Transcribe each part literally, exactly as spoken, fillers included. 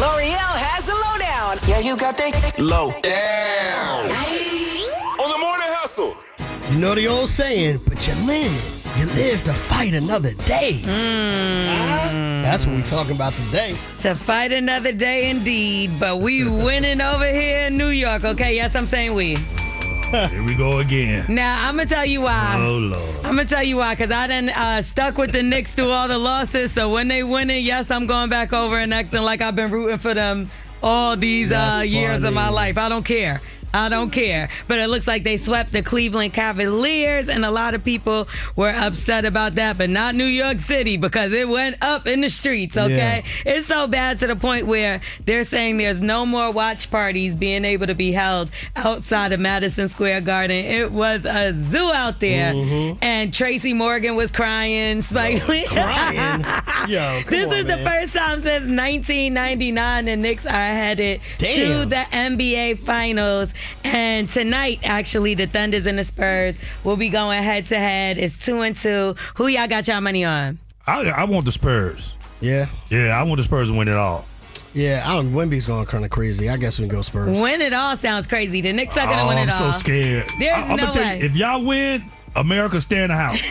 L'Oreal has the lowdown. Yeah, you got that low down. On the morning hustle. You know the old saying, but you live. You live to fight another day. Mm. That's what we're talking about today. To fight another day indeed, but we winning over here in New York, okay? Yes, I'm saying we. Here we go again. Now, I'm going to tell you why. Oh, Lord. I'm going to tell you why, because I done uh, stuck with the Knicks through all the losses, so when they winning, yes, I'm going back over and acting like I've been rooting for them all these uh, years of my life. I don't care. I don't care. But it looks like they swept the Cleveland Cavaliers, and a lot of people were upset about that, but not New York City because it went up in the streets, okay? Yeah. It's so bad to the point where they're saying there's no more watch parties being able to be held outside of Madison Square Garden. It was a zoo out there, mm-hmm. and Tracy Morgan was crying, Spike Lee. Crying? Yo, come This on, is man. the first time since nineteen ninety-nine the Knicks are headed Damn. to the N B A Finals. And tonight, actually, the Thunders and the Spurs will be going head to head. It's two and two. Who y'all got y'all money on? I, I want the Spurs. Yeah. Yeah, I want the Spurs to win it all. Yeah, I don't. Wemby's going kind of crazy. I guess we can go Spurs. Win it all sounds crazy. The Knicks are going to oh, win it I'm all. so scared. There's I, I'm no gonna tell way. you, if y'all win, America stay in the house.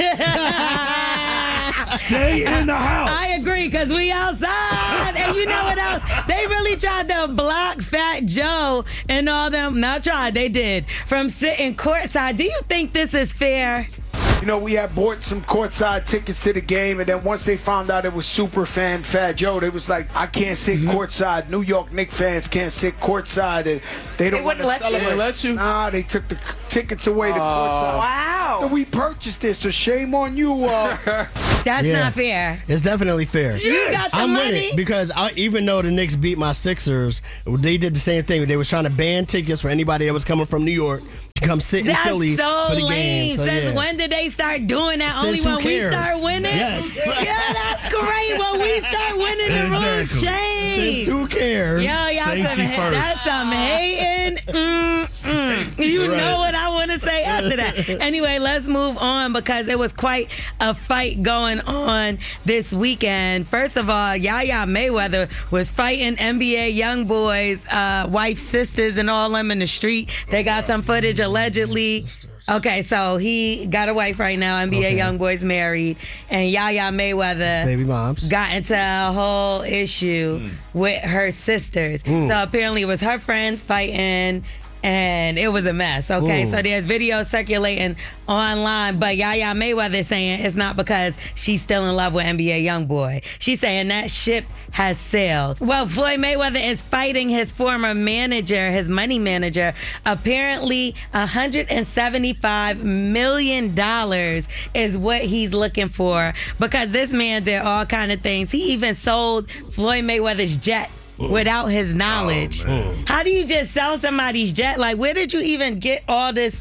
Stay in the house. I agree, because we outside. And you know what else? They really tried to block Fat Joe and all them. Not tried, they did. From sitting courtside. Do you think this is fair? You know, we had bought some courtside tickets to the game, and then once they found out it was super fan Fat Joe, they was like, I can't sit mm-hmm. courtside. New York Knicks fans can't sit courtside. And they don't they want to let celebrate. You. Let you? Nah, they took the c- tickets away to uh, courtside. Wow. So we purchased this, so shame on you. Uh. That's Yeah. not fair. It's definitely fair. You got the I'm money. with it because I, even though the Knicks beat my Sixers, they did the same thing. They was trying to ban tickets for anybody that was coming from New York to come sit in That's Philly so for the lame. game. So, Since yeah. when did they start doing that? Since Only who when we cares? start winning? Yes. Yeah, that's great. When we start winning, the rules Exactly. change. Since who cares? Yo, y'all Safety some, first. that's some hating. Mm, mm. You Right. know what I want to say after that. Anyway, let's move on because it was quite a fight going on this weekend. First of all, Yaya Mayweather was fighting N B A young boys, uh, wife, sisters, and all them in the street. They got some footage allegedly. Okay, so he got a wife right now. N B A Okay. young boys married, and Yaya Mayweather Baby moms. got into a whole issue mm. with her sisters. Mm. So apparently it was her friends fighting, and it was a mess. Okay, Mm. so there's videos circulating online, but Yaya Mayweather saying it's not because she's still in love with N B A YoungBoy. She's saying that ship has sailed. Well, Floyd Mayweather is fighting his former manager, his money manager. Apparently, one hundred seventy-five million dollars is what he's looking for because this man did all kind of things. He even sold Floyd Mayweather's jet without his knowledge. Oh, How do you just sell somebody's jet? Like, where did you even get all this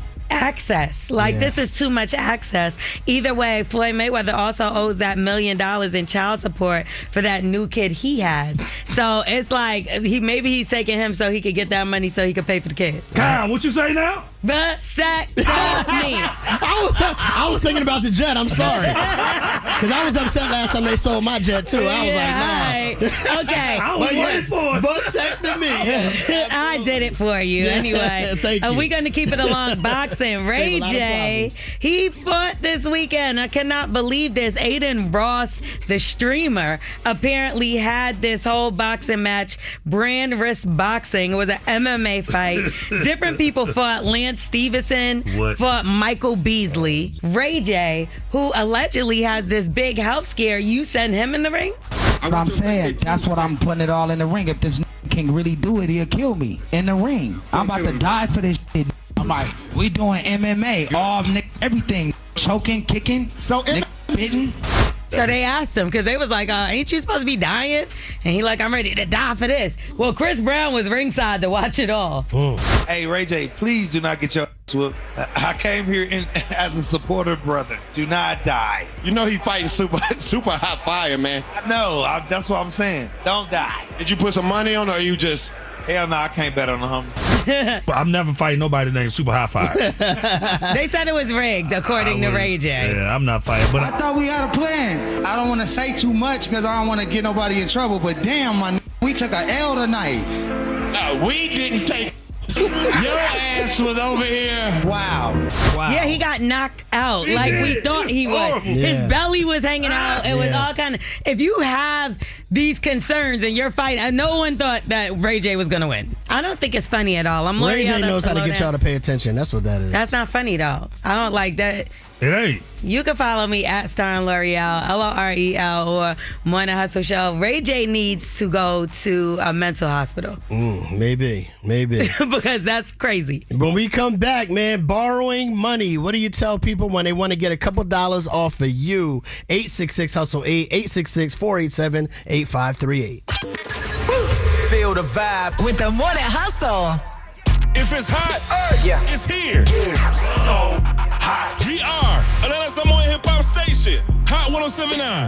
access? Like, Yeah. this is too much access. Either way, Floyd Mayweather also owes that million dollars in child support for that new kid he has. So it's like he maybe he's taking him so he could get that money so he could pay for the kid. Kyle, what you say now? But sack me. I was, I was thinking about the jet. I'm sorry. Because I was upset last time they sold my jet, too. I was like, nah. Right. Okay. I was But waiting yes, for it. vasectomy. Yes, I did it for you. Yeah, Anyway, thank are you. we going to keep it along boxing? Ray Save a lot of J, he fought this weekend. I cannot believe this. Aiden Ross, the streamer, apparently had this whole boxing match, Brand Risk Boxing. It was an M M A fight. Different people fought. Lance Stevenson What? fought Michael Beasley. Ray J, who allegedly has this big health scare, you send him in the ring? What I'm saying, that's what I'm putting it all in the ring. If this can really do it, he'll kill me in the ring. I'm about to die for this shit. I'm like, we doing M M A, all everything, choking, kicking, so hitting. So they asked him, because they was like, uh, ain't you supposed to be dying? And he like, I'm ready to die for this. Well, Chris Brown was ringside to watch it all. Hey, Ray J, please do not get your ass whooped. I came here in, as a supporter brother. Do not die. You know he fighting super super hot fire, man. No, I, that's what I'm saying. Don't die. Did you put some money on, or you just? Hell no, I can't bet on the hummer. But I'm never fighting nobody named Super High Fire. They said it was rigged, according to Ray J. Yeah, I'm not fighting. But I thought we had a plan. I don't want to say too much because I don't want to get nobody in trouble, but damn, my n- We took a L tonight. Uh, we didn't take. Your ass was over here. Wow. Wow. Yeah, he got knocked out He like did. we thought he would. Oh. His Yeah. belly was hanging out. It was Yeah. all kind of. If you have these concerns and you're fighting, uh, no one thought that Ray J was gonna win. I don't think it's funny at all. I'm Ray L'Oreal, J knows that's how to the get y'all lowdown. to pay attention. That's what that is. That's not funny though. I don't like that. It ain't. You can follow me at Star and L'Oreal, L O R E L, or Morning Hustle Show. Ray J needs to go to a mental hospital Mm, maybe, maybe. because that's crazy. When we come back, man, borrowing money. What do you tell people when they want to get a couple dollars off of you? eight six six hustle eight, eight six six, four eight seven, eight five three eight. Feel the vibe with the Morning Hustle. If it's hot, Yeah. it's here. So hot. We are Atlanta's number one hip hop station. Hot one oh seven point nine.